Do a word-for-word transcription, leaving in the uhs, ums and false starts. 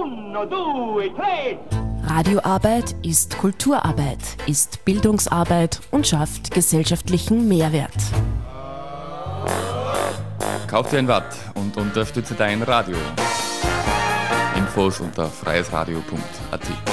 Uno, due, tre. Radioarbeit ist Kulturarbeit, ist Bildungsarbeit und schafft gesellschaftlichen Mehrwert. Kauf dir ein Watt und unterstütze dein Radio. Infos unter freiesradio punkt at.